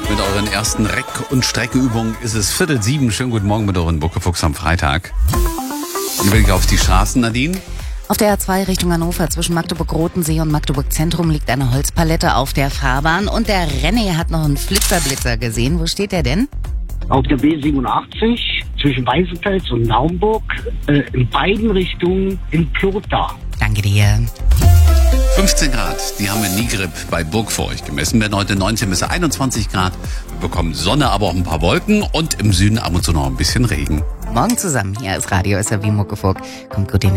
Mit euren ersten Reck- und Streckeübungen ist es 6:45. Schönen guten Morgen mit euren Buckefuchs am Freitag. Überblick auf die Straßen, Nadine. Auf der A2 Richtung Hannover zwischen Magdeburg-Rotensee und Magdeburg-Zentrum liegt eine Holzpalette auf der Fahrbahn und der René hat noch einen Flitterblitzer gesehen. Wo steht der denn? Auf der B87 zwischen Weißenfels und Naumburg, in beiden Richtungen in Plota. Danke dir. 15 Grad, die haben wir in Nigrib bei Burgfeucht gemessen. Wir werden heute 19 bis 21 Grad. Wir bekommen Sonne, aber auch ein paar Wolken und im Süden ab und zu noch ein bisschen Regen. Morgen zusammen. Hier ist Radio SRW Muckefuck. Kommt gut in